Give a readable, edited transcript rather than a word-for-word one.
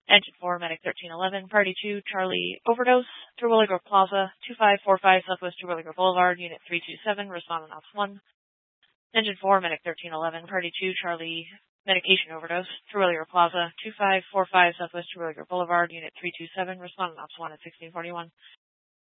Engine 4, Medic 1311, Party 2, Charlie Overdose, Terwilliger Grove Plaza, 2545 Southwest Terwilliger Boulevard, Unit 327, respond on Ops 1. Engine 4, Medic 1311, Party 2, Charlie Medication Overdose, Terwilliger Plaza, 2545 Southwest Terwilliger Boulevard, Unit 327, respond on Ops 1 at 1641.